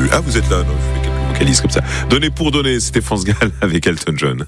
Ah, vous êtes là, non, je fais quelques vocalises comme ça. Donner pour donner, c'était France Gall avec Elton John.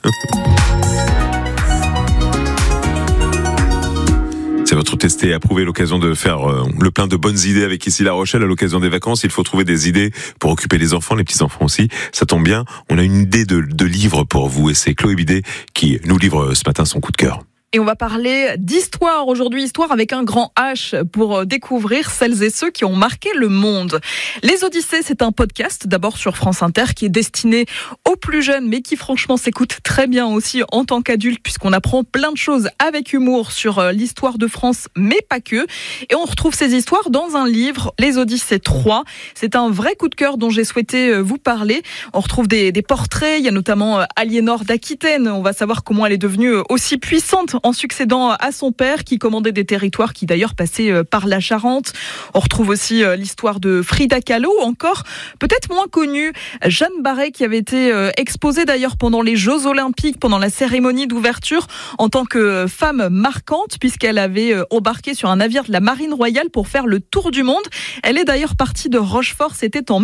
C'est votre testé et approuvé, l'occasion de faire le plein de bonnes idées avec ici La Rochelle à l'occasion des vacances. Il faut trouver des idées pour occuper les enfants, les petits-enfants aussi. Ça tombe bien, on a une idée de livre pour vous et c'est Chloé Bidet qui nous livre ce matin son coup de cœur. Et on va parler d'histoire aujourd'hui, histoire avec un grand H pour découvrir celles et ceux qui ont marqué le monde. Les Odyssées, c'est un podcast d'abord sur France Inter qui est destiné aux plus jeunes mais qui franchement s'écoute très bien aussi en tant qu'adulte puisqu'on apprend plein de choses avec humour sur l'histoire de France mais pas que. Et on retrouve ces histoires dans un livre, Les Odyssées 3. C'est un vrai coup de cœur dont j'ai souhaité vous parler. On retrouve des portraits, il y a notamment Aliénor d'Aquitaine. On va savoir comment elle est devenue aussi puissante en succédant à son père qui commandait des territoires qui d'ailleurs passaient par la Charente. On retrouve aussi l'histoire de Frida Kahlo ou encore, peut-être moins connue, Jeanne Barret qui avait été exposée d'ailleurs pendant les Jeux Olympiques, pendant la cérémonie d'ouverture en tant que femme marquante puisqu'elle avait embarqué sur un navire de la Marine Royale pour faire le tour du monde. Elle est d'ailleurs partie de Rochefort, c'était en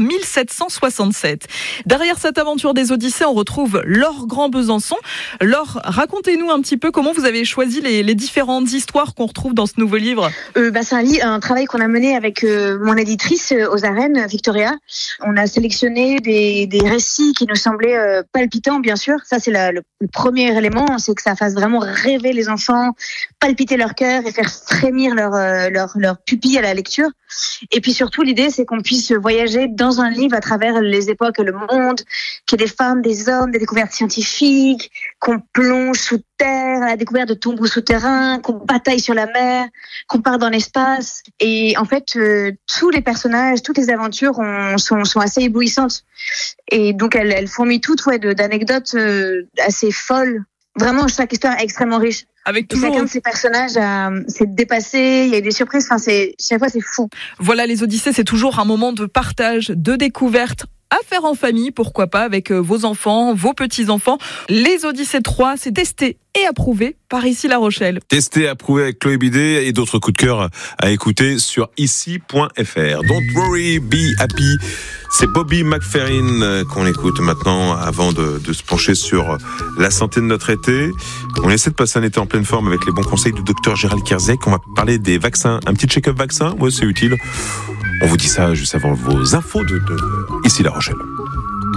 1767. Derrière cette aventure des Odyssées, on retrouve Laure Grand-Besançon. Laure, racontez-nous un petit peu comment vous avez choisi les différentes histoires qu'on retrouve dans ce nouveau livre. C'est un travail qu'on a mené avec mon éditrice aux arènes, Victoria. On a sélectionné des récits qui nous semblaient palpitants, bien sûr. Ça, c'est le premier élément, c'est que ça fasse vraiment rêver les enfants, palpiter leur cœur et faire frémir leur pupille à la lecture. Et puis surtout, l'idée, c'est qu'on puisse voyager dans un livre à travers les époques, le monde, qu'il y ait des femmes, des hommes, des découvertes scientifiques, qu'on plonge sous terre, à la découverte de tombeaux souterrains, qu'on bataille sur la mer, qu'on part dans l'espace. Et en fait, tous les personnages, toutes les aventures sont assez éblouissantes. Et donc, elles fourmillent toutes d'anecdotes assez folles. Vraiment, chaque histoire est extrêmement riche. Avec toujours... Chacun de ces personnages s'est dépassé, il y a des surprises, chaque fois c'est fou. Voilà, les Odyssées, c'est toujours un moment de partage, de découverte, à faire en famille, pourquoi pas, avec vos enfants, vos petits-enfants. Les Odyssées 3, c'est testé et approuvé par Ici La Rochelle. Testé, approuvé avec Chloé Bidet et d'autres coups de cœur à écouter sur ici.fr. Don't worry, be happy. C'est Bobby McFerrin qu'on écoute maintenant avant de se pencher sur la santé de notre été. On essaie de passer un été en pleine forme avec les bons conseils du docteur Gérald Kierzek. On va parler des vaccins. Un petit check-up vaccin, ouais, c'est utile. On vous dit ça juste avant vos infos de Ici La Rochelle.